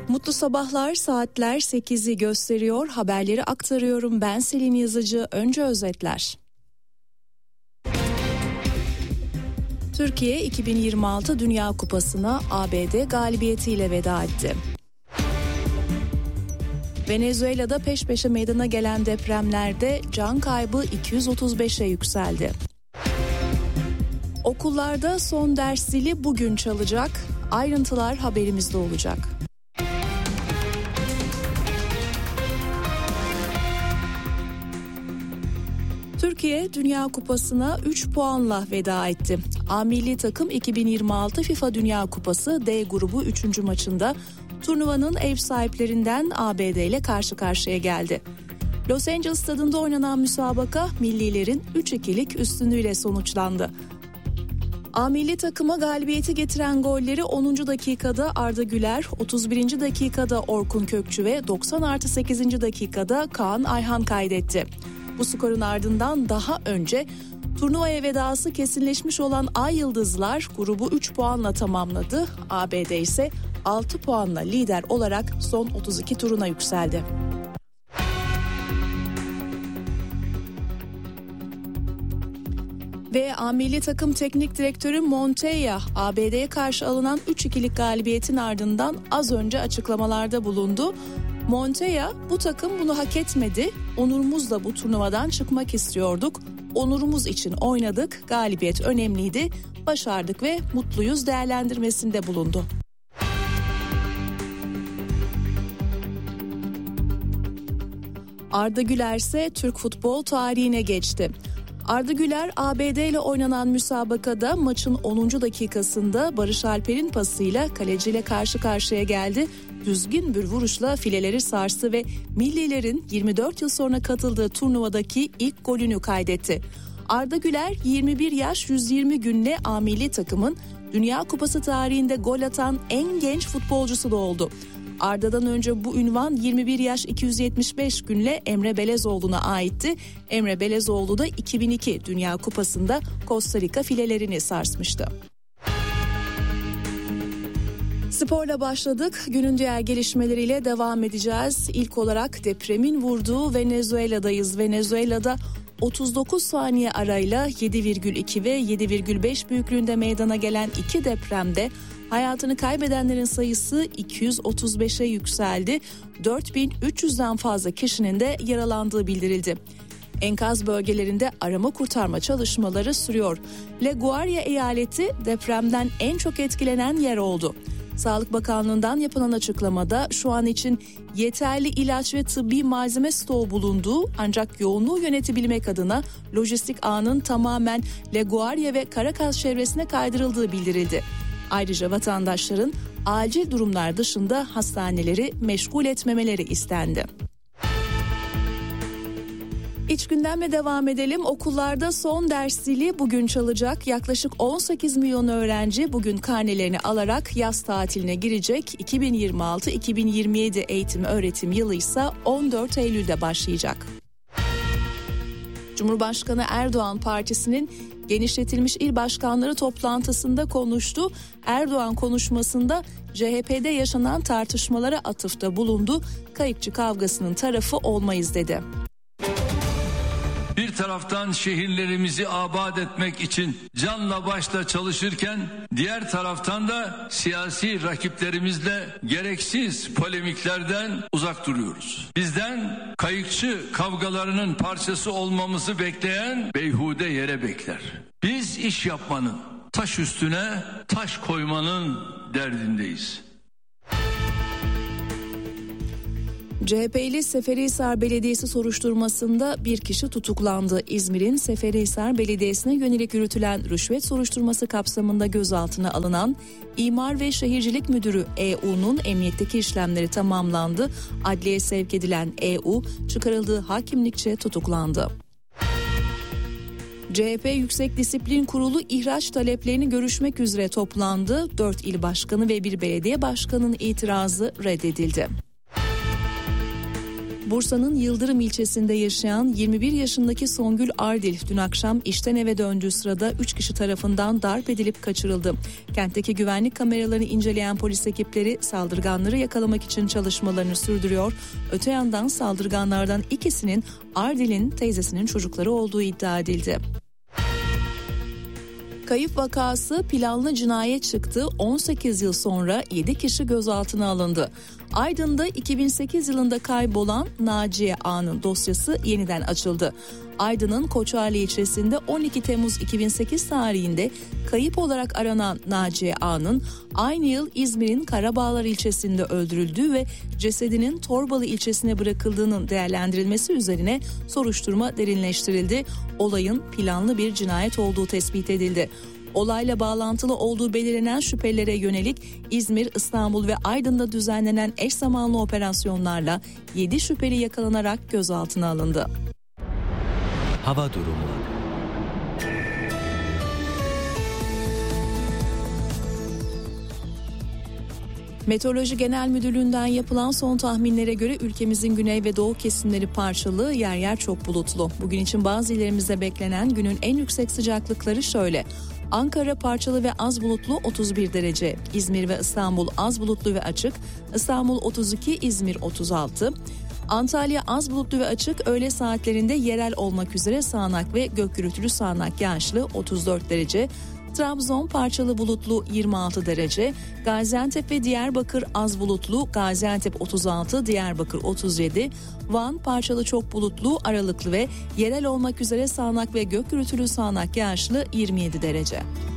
Mutlu sabahlar, saatler 8'i gösteriyor. Haberleri aktarıyorum. Ben Selin Yazıcı. Önce özetler. Türkiye 2026 Dünya Kupası'na ABD galibiyetiyle veda etti. Venezuela'da peş peşe meydana gelen depremlerde can kaybı 235'e yükseldi. Okullarda son ders zili bugün çalacak. Ayrıntılar haberimizde olacak. Türkiye Dünya Kupası'na 3 puanla veda etti. A milli takım 2026 FIFA Dünya Kupası D grubu 3. maçında turnuvanın ev sahiplerinden ABD ile karşı karşıya geldi. Los Angeles stadında oynanan müsabaka millilerin 3-2'lik üstünlüğüyle sonuçlandı. A milli takıma galibiyeti getiren golleri 10. dakikada Arda Güler, 31. dakikada Orkun Kökçü ve 90+8. dakikada Kaan Ayhan kaydetti. Bu skorun ardından daha önce turnuvaya vedası kesinleşmiş olan Ay Yıldızlar grubu 3 puanla tamamladı. ABD ise 6 puanla lider olarak son 32 turuna yükseldi. Ve A milli takım teknik direktörü Montella, ABD'ye karşı alınan 3-2'lik galibiyetin ardından az önce açıklamalarda bulundu. Montella, bu takım bunu hak etmedi, onurumuzla bu turnuvadan çıkmak istiyorduk, onurumuz için oynadık, galibiyet önemliydi, başardık ve mutluyuz değerlendirmesinde bulundu. Arda Güler ise Türk futbol tarihine geçti. Arda Güler ABD ile oynanan müsabakada maçın 10. dakikasında Barış Alper'in pasıyla kaleciyle karşı karşıya geldi. Düzgün bir vuruşla fileleri sarstı ve millilerin 24 yıl sonra katıldığı turnuvadaki ilk golünü kaydetti. Arda Güler 21 yaş 120 günle A milli takımın Dünya Kupası tarihinde gol atan en genç futbolcusu da oldu. Arda'dan önce bu ünvan 21 yaş 275 günle Emre Belezoğlu'na aitti. Emre Belezoğlu da 2002 Dünya Kupası'nda Costa Rica filelerini sarsmıştı. Sporla başladık. Günün diğer gelişmeleriyle devam edeceğiz. İlk olarak depremin vurduğu Venezuela'dayız. Venezuela'da 39 saniye arayla 7,2 ve 7,5 büyüklüğünde meydana gelen iki depremde hayatını kaybedenlerin sayısı 235'e yükseldi. 4.300'den fazla kişinin de yaralandığı bildirildi. Enkaz bölgelerinde arama kurtarma çalışmaları sürüyor. La Guaira eyaleti depremden en çok etkilenen yer oldu. Sağlık Bakanlığı'ndan yapılan açıklamada şu an için yeterli ilaç ve tıbbi malzeme stoğu bulunduğu ancak yoğunluğu yönetebilmek adına lojistik ağının tamamen La Guaira ve Caracas çevresine kaydırıldığı bildirildi. Ayrıca vatandaşların acil durumlar dışında hastaneleri meşgul etmemeleri istendi. İç gündemle devam edelim. Okullarda son ders zili bugün çalacak. Yaklaşık 18 milyon öğrenci bugün karnelerini alarak yaz tatiline girecek. 2026-2027 eğitim öğretim yılı ise 14 Eylül'de başlayacak. Cumhurbaşkanı Erdoğan Partisi'nin genişletilmiş il başkanları toplantısında konuştu. Erdoğan konuşmasında CHP'de yaşanan tartışmalara atıfta bulundu. Kayıkçı kavgasının tarafı olmayız dedi. Bir taraftan şehirlerimizi abad etmek için canla başla çalışırken diğer taraftan da siyasi rakiplerimizle gereksiz polemiklerden uzak duruyoruz. Bizden kayıkçı kavgalarının parçası olmamızı bekleyen beyhude yere bekler. Biz iş yapmanın, taş üstüne taş koymanın derdindeyiz. CHP'li Seferihisar Belediyesi soruşturmasında bir kişi tutuklandı. İzmir'in Seferihisar Belediyesi'ne yönelik yürütülen rüşvet soruşturması kapsamında gözaltına alınan İmar ve Şehircilik Müdürü EU'nun emniyetteki işlemleri tamamlandı. Adliyeye sevk edilen EU çıkarıldığı hakimlikçe tutuklandı. CHP Yüksek Disiplin Kurulu ihraç taleplerini görüşmek üzere toplandı. 4 il başkanı ve bir belediye başkanının itirazı reddedildi. Bursa'nın Yıldırım ilçesinde yaşayan 21 yaşındaki Songül Ardil dün akşam işten eve döndüğü sırada 3 kişi tarafından darp edilip kaçırıldı. Kentteki güvenlik kameralarını inceleyen polis ekipleri saldırganları yakalamak için çalışmalarını sürdürüyor. Öte yandan saldırganlardan ikisinin Ardil'in teyzesinin çocukları olduğu iddia edildi. Kayıp vakası planlı cinayet çıktı. 18 yıl sonra 7 kişi gözaltına alındı. Aydın'da 2008 yılında kaybolan Naciye A'nın dosyası yeniden açıldı. Aydın'ın Koçarlı ilçesinde 12 Temmuz 2008 tarihinde kayıp olarak aranan Naciye A'nın aynı yıl İzmir'in Karabağlar ilçesinde öldürüldüğü ve cesedinin Torbalı ilçesine bırakıldığının değerlendirilmesi üzerine soruşturma derinleştirildi. Olayın planlı bir cinayet olduğu tespit edildi. Olayla bağlantılı olduğu belirlenen şüphelere yönelik İzmir, İstanbul ve Aydın'da düzenlenen eş zamanlı operasyonlarla 7 şüpheli yakalanarak gözaltına alındı. Hava durumu. Meteoroloji Genel Müdürlüğü'nden yapılan son tahminlere göre ülkemizin güney ve doğu kesimleri parçalı, yer yer çok bulutlu. Bugün için bazı illerimizde beklenen günün en yüksek sıcaklıkları şöyle: Ankara parçalı ve az bulutlu 31 derece, İzmir ve İstanbul az bulutlu ve açık, İstanbul 32, İzmir 36, Antalya az bulutlu ve açık, öğle saatlerinde yerel olmak üzere sağanak ve gök gürültülü sağanak yağışlı 34 derece, Trabzon parçalı bulutlu 26 derece, Gaziantep ve Diyarbakır az bulutlu, Gaziantep 36, Diyarbakır 37, Van parçalı çok bulutlu, aralıklı ve yerel olmak üzere sağanak ve gök gürültülü sağanak yağışlı 27 derece.